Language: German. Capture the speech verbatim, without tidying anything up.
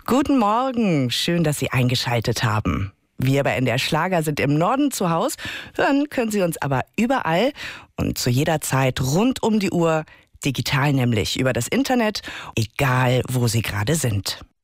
Guten Morgen, schön, dass Sie eingeschaltet haben. Wir bei N D R Schlager sind im Norden zu Hause, hören können Sie uns aber überall und zu jeder Zeit rund um die Uhr, digital nämlich über das Internet, egal wo Sie gerade sind.